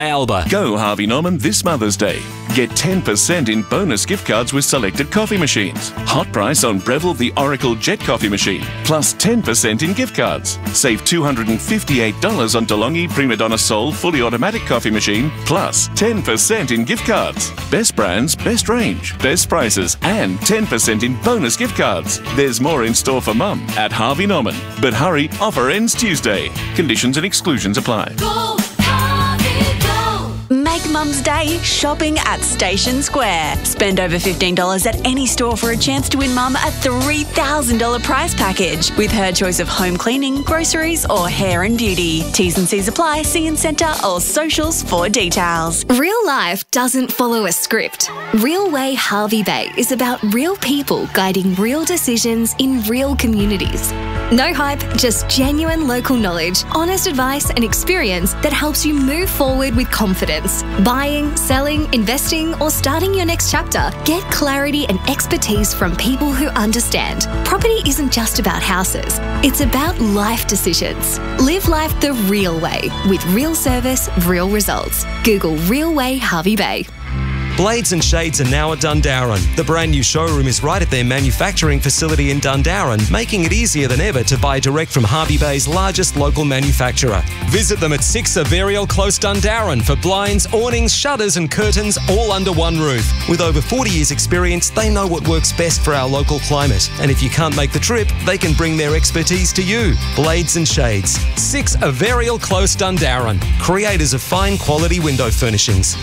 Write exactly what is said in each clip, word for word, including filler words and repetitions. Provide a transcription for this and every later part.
Alba. Go Harvey Norman this Mother's Day. Get ten percent in bonus gift cards with selected coffee machines. Hot price on Breville the Oracle Jet Coffee Machine, plus ten percent in gift cards. Save two hundred fifty-eight dollars on DeLonghi Prima Donna Sol Fully Automatic Coffee Machine, plus ten percent in gift cards. Best brands, best range, best prices, and ten percent in bonus gift cards. There's more in store for Mum at Harvey Norman. But hurry, offer ends Tuesday. Conditions and exclusions apply. Go, Harvey, go. Make Mum's Day shopping at Station Square. Spend over fifteen dollars at any store for a chance to win Mum a three thousand dollars prize package with her choice of home cleaning, groceries or hair and beauty. T's and C's apply. See in centre or socials for details. Real life doesn't follow a script. Real Way Hervey Bay is about real people guiding real decisions in real communities. No hype, just genuine local knowledge, honest advice and experience that helps you move forward with confidence. Buying, selling, investing or starting your next chapter, get clarity and expertise from people who understand. Property isn't just about houses, it's about life decisions. Live life the real way with real service, real results. Google Real Way Hervey Bay. Blades and Shades are now at Dundarren. The brand new showroom is right at their manufacturing facility in Dundarren, making it easier than ever to buy direct from Hervey Bay's largest local manufacturer. Visit them at six Averial Close, Dundarren for blinds, awnings, shutters and curtains all under one roof. With over forty years experience, they know what works best for our local climate. And if you can't make the trip, they can bring their expertise to you. Blades and Shades. six Averial Close, Dundarren. Creators of fine quality window furnishings.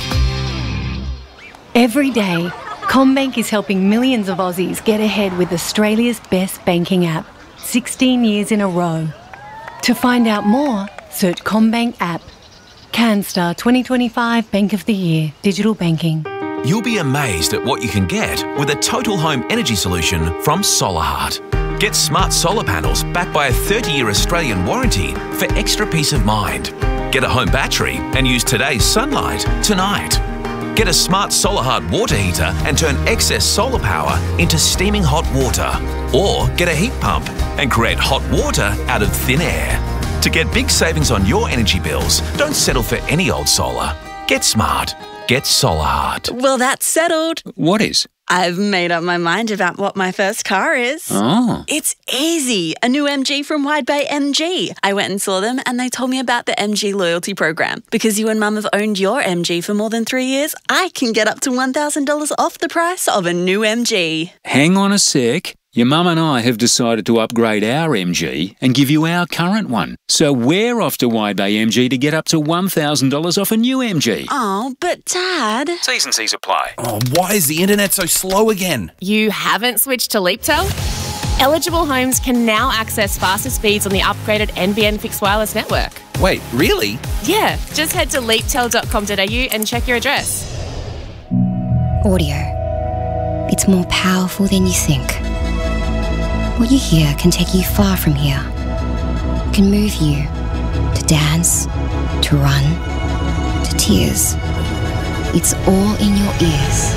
Every day, CommBank is helping millions of Aussies get ahead with Australia's best banking app, sixteen years in a row. To find out more, search CommBank app. CanStar twenty twenty-five Bank of the Year, Digital Banking. You'll be amazed at what you can get with a total home energy solution from SolarHeart. Get smart solar panels backed by a thirty year Australian warranty for extra peace of mind. Get a home battery and use today's sunlight tonight. Get a smart SolarHeart water heater and turn excess solar power into steaming hot water. Or get a heat pump and create hot water out of thin air. To get big savings on your energy bills, don't settle for any old solar. Get smart. Get SolarHeart. Well, that's settled. What is? I've made up my mind about what my first car is. Oh. It's easy. A new M G from Wide Bay M G. I went and saw them and they told me about the M G loyalty program. Because you and Mum have owned your M G for more than three years, I can get up to one thousand dollars off the price of a new M G. Hang on a sec. Your mum and I have decided to upgrade our M G and give you our current one. So we're off to Wide Bay M G to get up to one thousand dollars off a new M G. Oh, but Dad... T's and C's apply. Oh, why is the internet so slow again? You haven't switched to LeapTel? Eligible homes can now access faster speeds on the upgraded N B N fixed wireless network. Wait, really? Yeah, just head to leap tel dot com dot a u and check your address. Audio. It's more powerful than you think. What you hear can take you far from here. It can move you to dance, to run, to tears. It's all in your ears.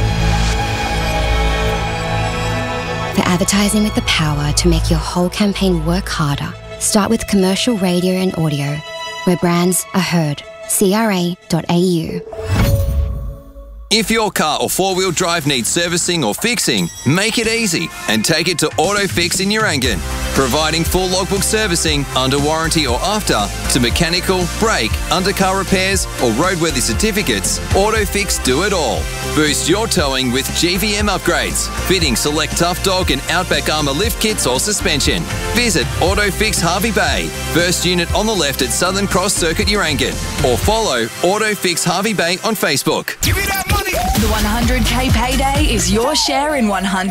For advertising with the power to make your whole campaign work harder, start with commercial radio and audio, where brands are heard. C R A dot A U. If your car or four-wheel drive needs servicing or fixing, make it easy and take it to AutoFix in Urangan. Providing full logbook servicing, under warranty or after, to mechanical, brake, undercar repairs or roadworthy certificates, AutoFix do it all. Boost your towing with G V M upgrades, fitting select Tough Dog and Outback Armour lift kits or suspension. Visit AutoFix Hervey Bay, first unit on the left at Southern Cross Circuit Urangan, or follow AutoFix Hervey Bay on Facebook. Give me that money! The one hundred K payday is your share in one hundred